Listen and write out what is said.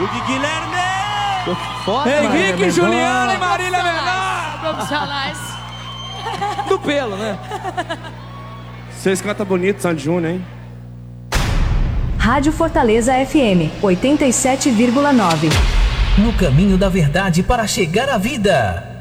Guilherme! Foda, Henrique, Juliana e Marília Menor! Profissionais. Do pelo, né? Vocês cantam bonito, Sandy Júnior, hein? Rádio Fortaleza FM 87,9. No caminho da verdade para chegar à vida.